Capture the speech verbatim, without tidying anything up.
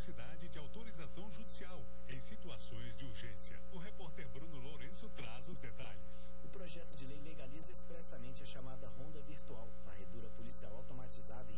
necessidade de autorização judicial em situações de urgência. O repórter Bruno Lourenço traz os detalhes. O projeto de lei legaliza expressamente a chamada ronda virtual, varredura policial automatizada